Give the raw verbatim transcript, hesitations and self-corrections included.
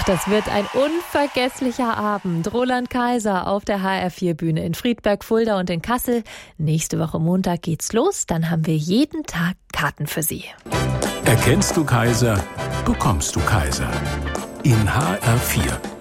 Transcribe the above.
das wird ein unvergesslicher Abend. Roland Kaiser auf der H R vier Bühne in Friedberg, Fulda und in Kassel. Nächste Woche Montag geht's los. Dann haben wir jeden Tag Karten für Sie. Erkennst du Kaiser, bekommst du Kaiser. In H R vier.